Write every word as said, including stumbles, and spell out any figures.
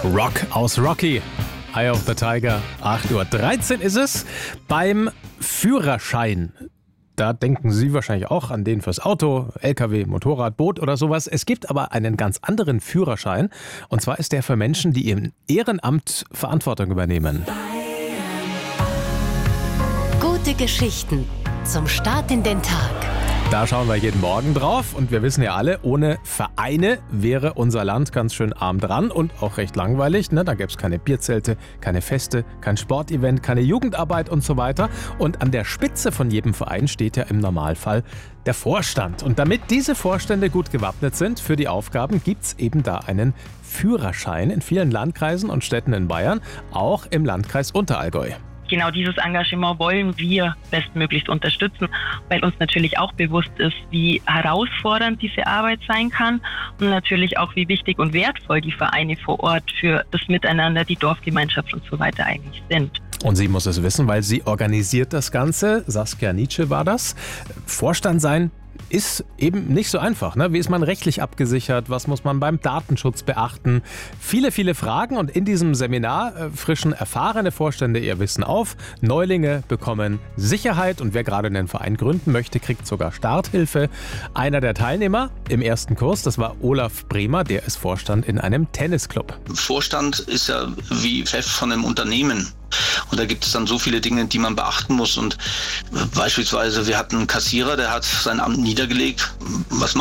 Rock aus Rocky. Eye of the Tiger. acht Uhr dreizehn ist es. Beim Führerschein. Da denken Sie wahrscheinlich auch an den fürs Auto, L K W, Motorrad, Boot oder sowas. Es gibt aber einen ganz anderen Führerschein. Und zwar ist der für Menschen, die im Ehrenamt Verantwortung übernehmen. Gute Geschichten zum Start in den Tag. Da schauen wir jeden Morgen drauf und wir wissen ja alle, ohne Vereine wäre unser Land ganz schön arm dran und auch recht langweilig. Ne? Da gäbe es keine Bierzelte, keine Feste, kein Sportevent, keine Jugendarbeit und so weiter. Und an der Spitze von jedem Verein steht ja im Normalfall der Vorstand. Und damit diese Vorstände gut gewappnet sind für die Aufgaben, gibt es eben da einen Führerschein in vielen Landkreisen und Städten in Bayern, auch im Landkreis Unterallgäu. Genau dieses Engagement wollen wir bestmöglichst unterstützen, weil uns natürlich auch bewusst ist, wie herausfordernd diese Arbeit sein kann und natürlich auch, wie wichtig und wertvoll die Vereine vor Ort für das Miteinander, die Dorfgemeinschaft und so weiter eigentlich sind. Und sie muss es wissen, weil sie organisiert das Ganze. Saskia Nietzsche war das. Vorstand sein ist eben nicht so einfach. Ne? Wie ist man rechtlich abgesichert? Was muss man beim Datenschutz beachten? Viele, viele Fragen. Und in diesem Seminar äh, frischen erfahrene Vorstände ihr Wissen auf. Neulinge bekommen Sicherheit. Und wer gerade einen Verein gründen möchte, kriegt sogar Starthilfe. Einer der Teilnehmer im ersten Kurs, das war Olaf Bremer. Der ist Vorstand in einem Tennisclub. Vorstand ist ja wie Chef von einem Unternehmen. Und da gibt es dann so viele Dinge, die man beachten muss. Und beispielsweise, wir hatten einen Kassierer, der hat sein Amt niedergelegt. Was